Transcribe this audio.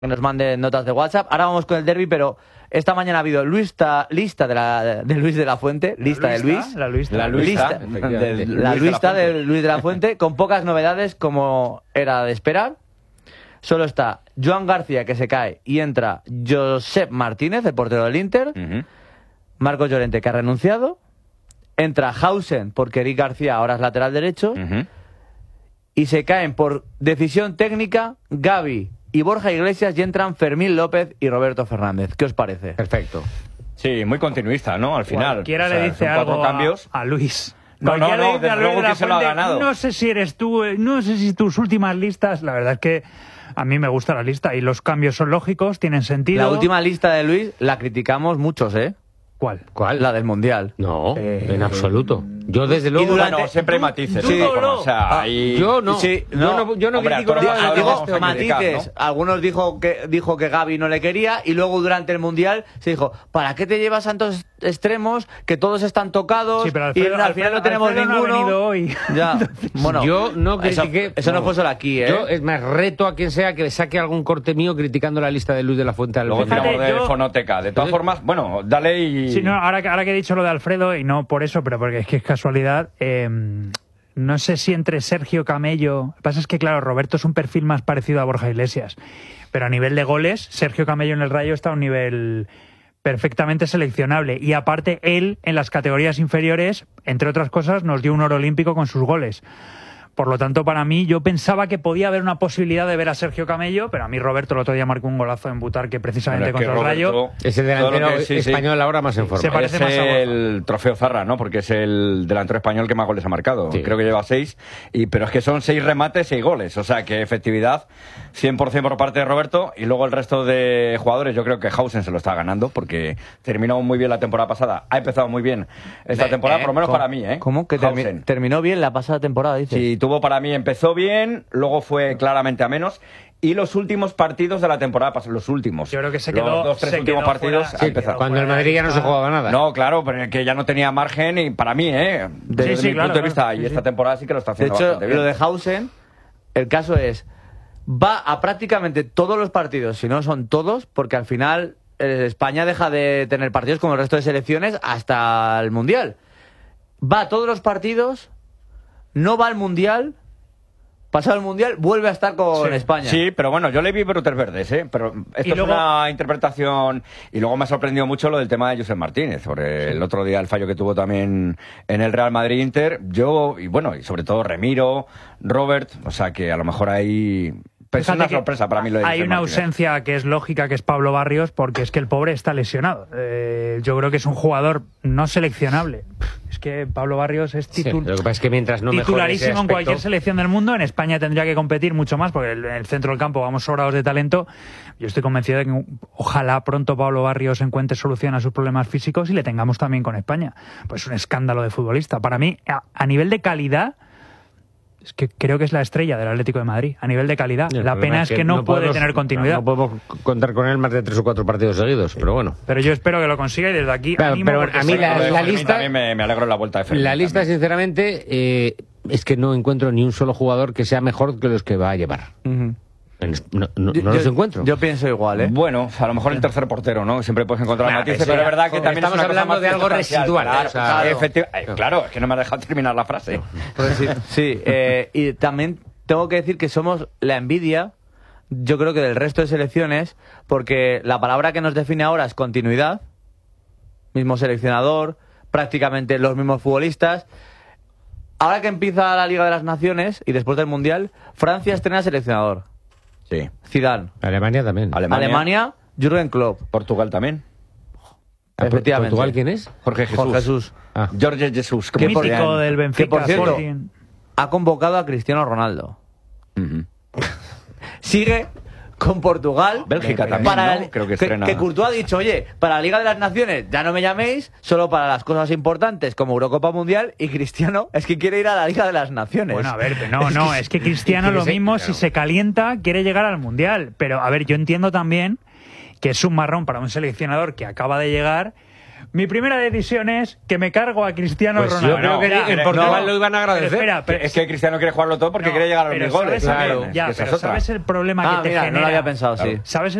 que nos manden notas de WhatsApp. Ahora vamos con el derbi, pero esta mañana ha habido lista de Luis de la Fuente, La lista de Luis de la Fuente, con pocas novedades como era de esperar. Solo está Joan García, que se cae, y entra Josep Martínez, el portero del Inter. Marcos Llorente, que ha renunciado. Entra Hausen, porque Eric García ahora es lateral derecho. Y se caen por decisión técnica Gavi y Borja Iglesias, y entran Fermín López y Roberto Fernández. ¿Qué os parece? Perfecto. Sí, muy continuista, ¿no? Al final. Cualquiera le dice algo a Luis. No, desde luego que se lo ha ganado. No sé si eres tú, no sé si tus últimas listas, la verdad es que a mí me gusta la lista y los cambios son lógicos, tienen sentido. La última lista de Luis la criticamos muchos, ¿eh? ¿Cuál? La del Mundial. No, en absoluto. Yo desde luego... Bueno, siempre hay matices. Yo no critico nada. Digo matices. Algunos dijo que Gavi no le quería, y luego durante el Mundial se dijo, ¿para qué te llevas tantos extremos que todos están tocados? Sí, pero y al final no tenemos ninguno. No ha venido hoy. Ya. Bueno, yo no critiqué... Eso no fue solo aquí, ¿eh? Yo, es más, reto a quien sea que le saque algún corte mío criticando la lista de Luis de la Fuente. Luego tiramos de fonoteca. De todas formas, bueno, dale y... Sí, no, ahora que he dicho lo de Alfredo, y no por eso, pero porque es que es casualidad, no sé si entre Sergio Camello... Lo que pasa es que, claro, Roberto es un perfil más parecido a Borja Iglesias, pero a nivel de goles, Sergio Camello en el Rayo está a un nivel perfectamente seleccionable, y aparte él, en las categorías inferiores, entre otras cosas, nos dio un oro olímpico con sus goles. Por lo tanto, para mí, yo pensaba que podía haber una posibilidad de ver a Sergio Camello, pero a mí Roberto el otro día marcó un golazo en Butarque, precisamente contra el Rayo. Es el delantero español ahora más en forma. Se parece es más a el trofeo Zarra, ¿no? Porque es el delantero español que más goles ha marcado. Sí. Creo que lleva 6, pero es que son 6 remates, 6 goles. O sea, que efectividad 100% por parte de Roberto, y luego el resto de jugadores, yo creo que Hausen se lo está ganando, porque terminó muy bien la temporada pasada. Ha empezado muy bien esta temporada, por lo menos para mí, ¿eh? ¿Cómo? ¿Que terminó bien la pasada temporada, dices? Sí, para mí empezó bien, luego fue claramente a menos, y los últimos partidos de la temporada pasaron, los últimos. Yo creo que se quedó, los 2-3 últimos partidos fuera, cuando el Madrid ya no se jugaba nada. No, claro, pero que ya no tenía margen, y para mí, desde mi punto de vista, y esta temporada sí que lo está haciendo bastante bien. Lo de Hausen, el caso es, va a prácticamente todos los partidos, si no son todos, porque al final España deja de tener partidos como el resto de selecciones hasta el Mundial. Va a todos los partidos, no va al Mundial. Pasado el Mundial, vuelve a estar con España. Sí, pero bueno, yo le vi brotes verdes, pero esto es una interpretación. Y luego me ha sorprendido mucho lo del tema de Josep Martínez, porque el otro día el fallo que tuvo también en el Real Madrid-Inter, y sobre todo Remiro, Robert, o sea que a lo mejor hay... Es una sorpresa para mí lo de Hay una Martínez. ausencia que es lógica, que es Pablo Barrios, porque es que el pobre está lesionado. Yo creo que es un jugador no seleccionable. Es que Pablo Barrios es lo que pasa es que mientras no titularísimo en cualquier selección del mundo. En España tendría que competir mucho más, porque en el centro del campo vamos sobrados de talento. Yo estoy convencido de que ojalá pronto Pablo Barrios encuentre solución a sus problemas físicos y le tengamos también con España. Pues un escándalo de futbolista. Para mí, a nivel de calidad, es que creo que es la estrella del Atlético de Madrid, a nivel de calidad. La pena es que no puede tener continuidad. No podemos contar con él más de 3 o 4 partidos seguidos, pero bueno. Pero yo espero que lo consiga, y desde aquí animo. Pero a mí la lista... También me alegro en la vuelta de Fermín. La lista, sinceramente, es que no encuentro ni un solo jugador que sea mejor que los que va a llevar. No los encuentro. Yo pienso igual, ¿eh? Bueno, a lo mejor el tercer portero, ¿no? Siempre puedes encontrar matices, pero es verdad que también estamos hablando de algo residual. Claro, es que no me ha dejado terminar la frase. Pues sí, y también tengo que decir que somos la envidia, yo creo que del resto de selecciones, porque la palabra que nos define ahora es continuidad, mismo seleccionador, prácticamente los mismos futbolistas. Ahora que empieza la Liga de las Naciones y después del Mundial, Francia estrena seleccionador. Sí. Zidane. Alemania también. Alemania, Jürgen Klopp. Portugal también. Efectivamente. ¿Portugal quién es? Jorge Jesús. Jorge Jesús. Qué mítico del Benfica. Que, por cierto, ha convocado a Cristiano Ronaldo. Sigue con Portugal. Bélgica también, ¿no? Creo que estrena. Que Courtois ha dicho, oye, para la Liga de las Naciones ya no me llaméis, solo para las cosas importantes como Eurocopa Mundial, y Cristiano es que quiere ir a la Liga de las Naciones. Bueno, a ver, es que Cristiano lo mismo, si se calienta, quiere llegar al Mundial. Pero, a ver, yo entiendo también que es un marrón para un seleccionador que acaba de llegar, Mi primera decisión es que me cargo a Cristiano Pues Ronaldo. yo creo que en Portugal lo iban a agradecer. Es que Cristiano quiere jugarlo todo porque quiere llegar a los 1000 goles. ¿Sabes el problema que te genera? No lo había pensado, sí. ¿Sabes